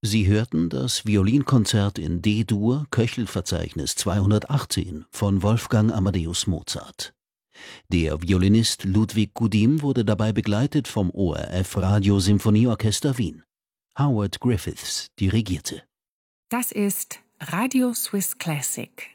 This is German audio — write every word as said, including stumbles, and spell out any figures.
Sie hörten das Violinkonzert in D-Dur, Köchelverzeichnis zweihundertachtzehn von Wolfgang Amadeus Mozart. Der Violinist Ludwig Gudim wurde dabei begleitet vom O R F Radiosymphonieorchester Wien. Howard Griffiths dirigierte. Das ist Radio Swiss Classic.